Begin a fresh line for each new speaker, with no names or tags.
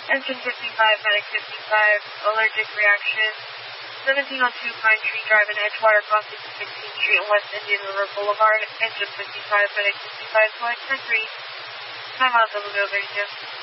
Engine 55, Medic 55, allergic reaction. 1702 Pine Tree Drive in Edgewater, crossing 16th Street and West Indian River Boulevard. Engine 55, Medic 55, going for 3. Time out, Double Radio.